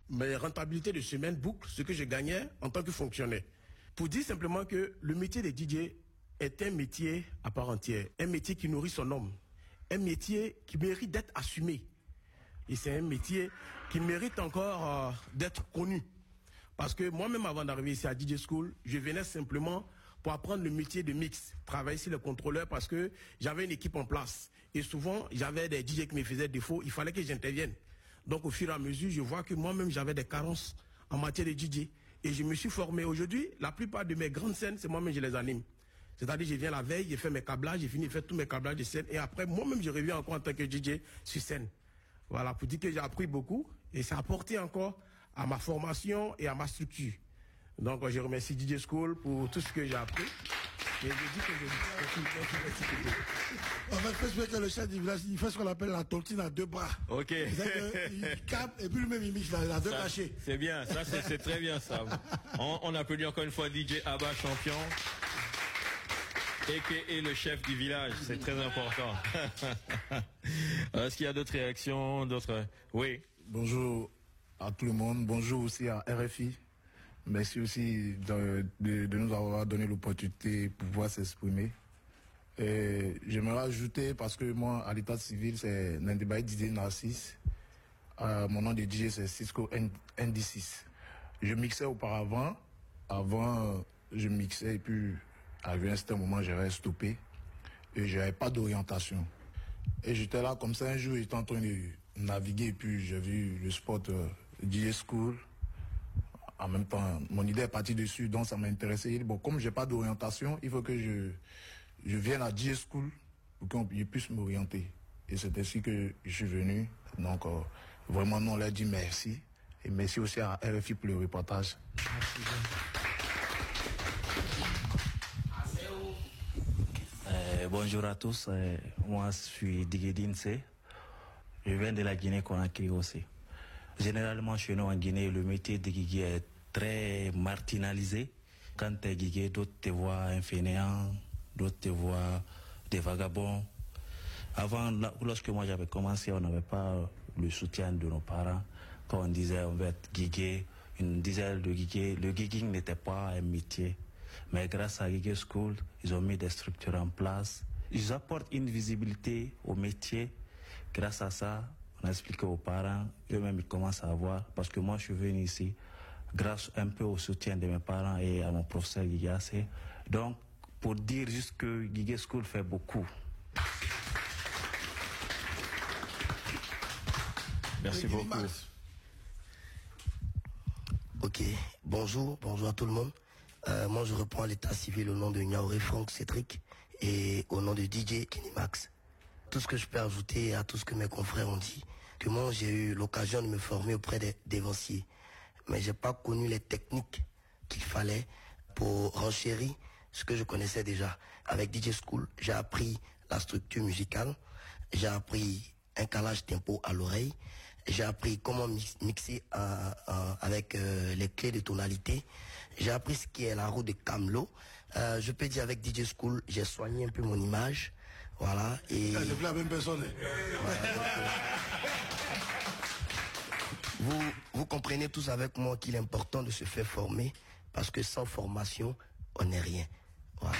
mes rentabilités de semaine boucle ce que je gagnais en tant que fonctionnaire. Pour dire simplement que le métier de DJ est un métier à part entière, un métier qui nourrit son homme, un métier qui mérite d'être assumé. Et c'est un métier qui mérite encore d'être connu. Parce que moi-même, avant d'arriver ici à DJ School, je venais simplement pour apprendre le métier de mix, travailler sur le contrôleur parce que j'avais une équipe en place. Et souvent, j'avais des DJ qui me faisaient défaut, il fallait que j'intervienne. Donc au fur et à mesure, je vois que moi-même, j'avais des carences en matière de DJ. Et je me suis formé. Aujourd'hui, la plupart de mes grandes scènes, c'est moi-même je les anime. C'est-à-dire, je viens la veille, j'ai fait mes câblages, j'ai fini de faire tous mes câblages de scène. Et après, moi-même, je reviens encore en tant que DJ sur scène. Voilà, pour dire que j'ai appris beaucoup. Et ça a apporté encore à ma formation et à ma structure. Donc, je remercie DJ School pour tout ce que j'ai appris. Et je dis que en fait, je que le chef du village, il fait ce qu'on appelle la tontine à deux bras. Ok. Il capte et puis lui-même il mixe la deux cachés. C'est bien, ça c'est très bien ça. On applaudit encore une fois DJ Abba Champion. Et le chef du village, c'est très important. Est-ce qu'il y a d'autres réactions, d'autres... Oui. Bonjour à tout le monde, bonjour aussi à RFI. Merci aussi de nous avoir donné l'opportunité pour pouvoir s'exprimer. J'aimerais ajouter, parce que moi, à l'état civil, c'est Nandibay DJ Narcisse. Mon nom de DJ, c'est Cisco ND6. Je mixais auparavant. Avant, je mixais et puis, arrivé à un certain moment, j'avais stoppé. Et j'avais pas d'orientation. Et j'étais là comme ça, un jour, j'étais en train de naviguer et puis j'ai vu le spot DJ School. En même temps, mon idée est partie dessus, donc ça m'a intéressé. Bon, comme j'ai pas d'orientation, il faut que je vienne à DJ School pour qu'on puisse m'orienter. Et c'est ainsi que je suis venu. Donc, vraiment, nous, on leur dit merci. Et merci aussi à RFI pour le reportage. Merci. Bonjour à tous, moi je suis Digedine C. Je viens de la Guinée-Conakry aussi. Généralement chez nous en Guinée, le métier de guiguier est très marginalisé. Quand tu es guiguier, d'autres te voient un fainéant, d'autres te voient des vagabonds. Avant, lorsque moi j'avais commencé, on n'avait pas le soutien de nos parents. Quand on disait on va être guiguier, une dizaine de guiguier, le gigging n'était pas un métier. Mais grâce à Giguier School, ils ont mis des structures en place. Ils apportent une visibilité au métier. Grâce à ça, on a expliqué aux parents, eux-mêmes ils commencent à voir. Parce que moi je suis venu ici grâce un peu au soutien de mes parents et à mon professeur Guiguier. Donc, pour dire juste que Giguier School fait beaucoup. Merci beaucoup. Ok, bonjour à tout le monde. Moi je reprends l'état civil au nom de Niaouré Franck Cédric et au nom de DJ Kenny Max. Tout ce que je peux ajouter à tout ce que mes confrères ont dit, que moi j'ai eu l'occasion de me former auprès des vanciers, mais j'ai pas connu les techniques qu'il fallait pour renchérir ce que je connaissais déjà. Avec DJ School, j'ai appris la structure musicale, j'ai appris un calage tempo à l'oreille, j'ai appris comment mixer avec les clés de tonalité. J'ai appris ce qui est la roue de Camelot. Je peux dire avec DJ School, j'ai soigné un peu mon image. Voilà. Et c'est la même personne. Vous comprenez tous avec moi qu'il est important de se faire former parce que sans formation, on n'est rien. Voilà.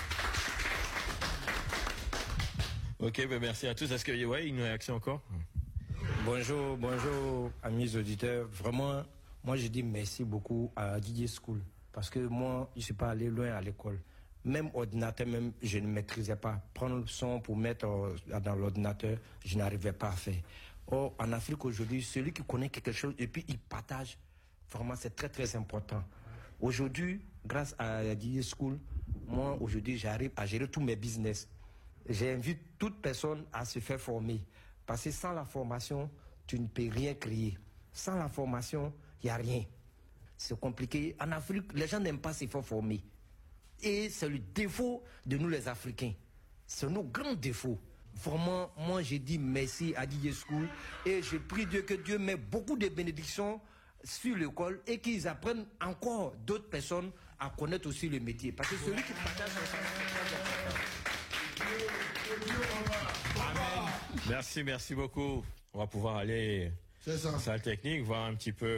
Ok, ben merci à tous. Est-ce qu'il y a une réaction encore? Bonjour, amis auditeurs. Vraiment, moi je dis merci beaucoup à DJ School. Parce que moi, je ne suis pas allé loin à l'école. Même ordinateur, même, je ne maîtrisais pas. Prendre le son pour mettre dans l'ordinateur, je n'arrivais pas à faire. Or, en Afrique aujourd'hui, celui qui connaît quelque chose et puis il partage, vraiment c'est très très important. Aujourd'hui, grâce à DJ School, moi aujourd'hui j'arrive à gérer tous mes business. J'invite toute personne à se faire former. Parce que sans la formation, tu ne peux rien créer. Sans la formation, il n'y a rien. C'est compliqué. En Afrique, les gens n'aiment pas se faire former. Et c'est le défaut de nous les Africains. C'est nos grands défauts. Vraiment, moi j'ai dit merci à DJ School. Et je prie Dieu que Dieu met beaucoup de bénédictions sur l'école et qu'ils apprennent encore d'autres personnes à connaître aussi le métier. Parce que celui qui partage son Amen. Merci beaucoup. On va pouvoir aller en salle technique, voir un petit peu